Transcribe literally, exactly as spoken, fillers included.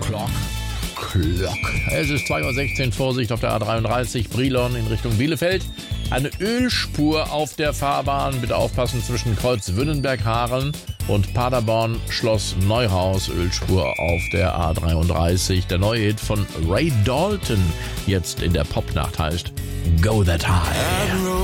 Clock. Clock. Es ist zwei Uhr sechzehn, Vorsicht auf der A dreiunddreißig, Brilon in Richtung Bielefeld. Eine Ölspur auf der Fahrbahn. Bitte aufpassen zwischen Kreuz Wünnenberg-Haaren und Paderborn Schloss Neuhaus. Ölspur auf der A dreiunddreißig. Der neue Hit von Ray Dalton jetzt in der Popnacht heißt Go That High.